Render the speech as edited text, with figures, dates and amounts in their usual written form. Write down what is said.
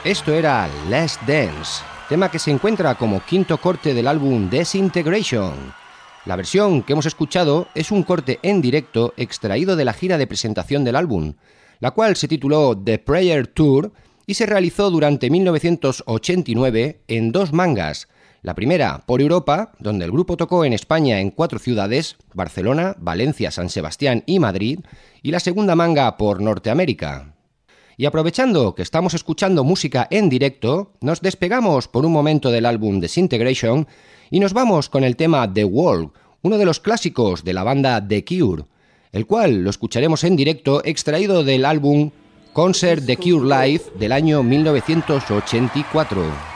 Esto era Let's Dance, tema que se encuentra como quinto corte del álbum Disintegration. La versión que hemos escuchado es un corte en directo extraído de la gira de presentación del álbum, la cual se tituló The Prayer Tour y se realizó durante 1989 en dos mangas. La primera por Europa, donde el grupo tocó en España en 4 ciudades, Barcelona, Valencia, San Sebastián y Madrid, y la segunda manga por Norteamérica. Y aprovechando que estamos escuchando música en directo, nos despegamos por un momento del álbum Disintegration y nos vamos con el tema The Wall, uno de los clásicos de la banda The Cure, el cual lo escucharemos en directo extraído del álbum Concert The Cure Live del año 1984.